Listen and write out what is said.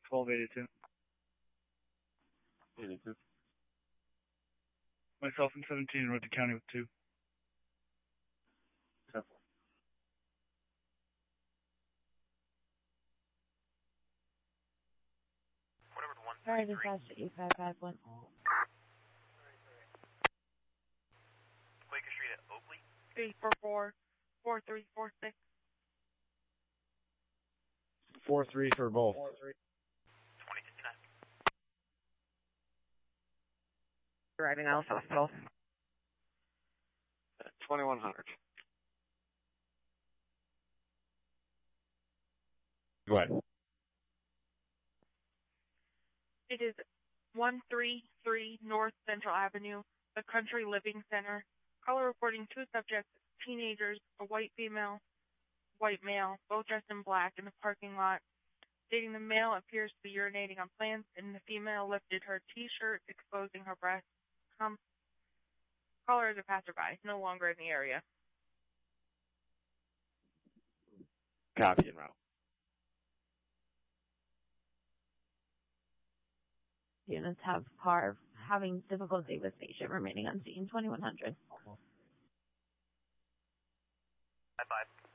1282. 82. Myself and 17 in Road to County with 2. 10. Sorry, this has 8551. Quaker Street at Oakley. 344-4346. 4-3 for both. 2059. Arriving Alice Hospital. 2100. Go ahead. It is 133 North Central Avenue, the Country Living Center. Caller reporting 2 subjects, teenagers, a white female, white male, both dressed in black in the parking lot. Stating the male appears to be urinating on plants and the female lifted her T-shirt, exposing her breast. Caller is a passerby, no longer in the area. Copy and route. Units have car having difficulty with patient remaining on scene, 2100. Bye-bye.